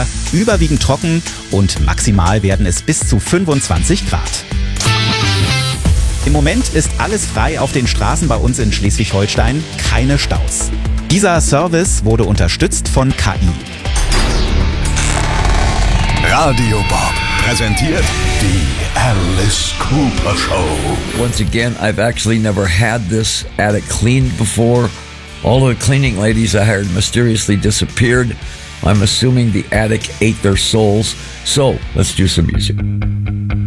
Wetter, überwiegend trocken und maximal werden es bis zu 25 Grad. Im Moment ist alles frei auf den Straßen bei uns in Schleswig-Holstein, keine Staus. Dieser Service wurde unterstützt von KI. Radio Bob präsentiert die Alice Cooper Show. Once again, I've actually never had this attic cleaned before. All the cleaning ladies I hired mysteriously disappeared. I'm assuming the attic ate their souls. So, let's do some music.